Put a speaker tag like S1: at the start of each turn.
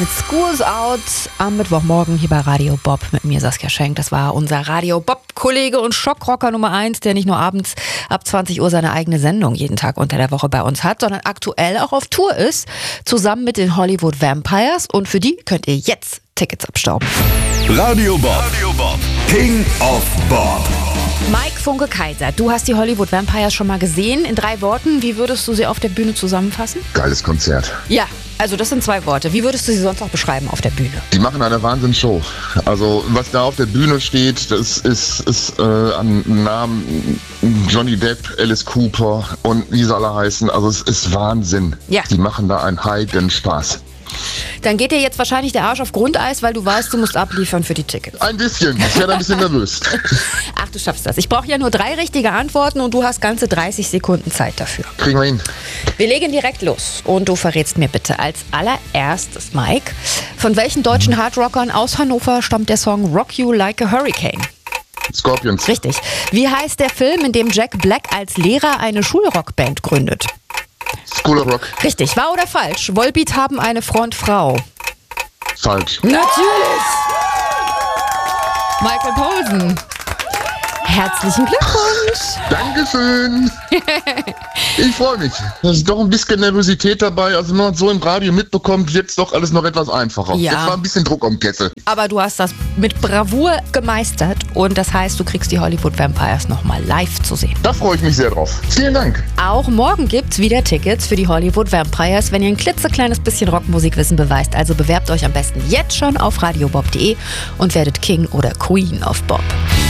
S1: Mit Schools Out am Mittwochmorgen hier bei Radio Bob mit mir Saskia Schenk. Das war unser Radio Bob-Kollege und Schockrocker Nummer 1, der nicht nur abends ab 20 Uhr seine eigene Sendung jeden Tag unter der Woche bei uns hat, sondern aktuell auch auf Tour ist, zusammen mit den Hollywood Vampires. Und für die könnt ihr jetzt Tickets abstauben.
S2: Radio Bob, King of Bob.
S1: Mike Funke-Kaiser, du hast die Hollywood Vampires schon mal gesehen. In 3 Worten, wie würdest du sie auf der Bühne zusammenfassen?
S3: Geiles Konzert.
S1: Ja, also das sind 2 Worte. Wie würdest du sie sonst noch beschreiben auf der Bühne?
S3: Die machen eine Wahnsinnsshow. Also was da auf der Bühne steht, das ist an Namen Johnny Depp, Alice Cooper und wie sie alle heißen. Also es ist Wahnsinn.
S1: Ja.
S3: Die machen da einen Heidenspaß.
S1: Dann geht dir jetzt wahrscheinlich der Arsch auf Grundeis, weil du weißt, du musst abliefern für die Tickets.
S3: Ein bisschen. Ich werde ein bisschen nervös.
S1: Ach, du schaffst das. Ich brauche ja nur 3 richtige Antworten und du hast ganze 30 Sekunden Zeit dafür.
S3: Kriegen wir hin.
S1: Wir legen direkt los und du verrätst mir bitte als allererstes, Mike, von welchen deutschen Hardrockern aus Hannover stammt der Song Rock You Like a Hurricane?
S3: Scorpions.
S1: Richtig. Wie heißt der Film, in dem Jack Black als Lehrer eine Schulrockband gründet?
S3: School of Rock.
S1: Richtig. Wahr oder falsch? Volbeat haben eine Frontfrau.
S3: Falsch.
S1: Natürlich! Michael Poulsen. Herzlichen Glückwunsch!
S3: Dankeschön. Ich freue mich. Da ist doch ein bisschen Nervosität dabei. Also wenn man so im Radio mitbekommt, wird es doch alles noch etwas einfacher.
S1: Ja.
S3: Jetzt war ein bisschen Druck am Kessel.
S1: Aber du hast das mit Bravour gemeistert und das heißt, du kriegst die Hollywood Vampires nochmal live zu sehen.
S3: Da freue ich mich sehr drauf. Vielen Dank.
S1: Auch morgen gibt's wieder Tickets für die Hollywood Vampires, wenn ihr ein klitzekleines bisschen Rockmusikwissen beweist. Also bewerbt euch am besten jetzt schon auf radiobob.de und werdet King oder Queen of Bob.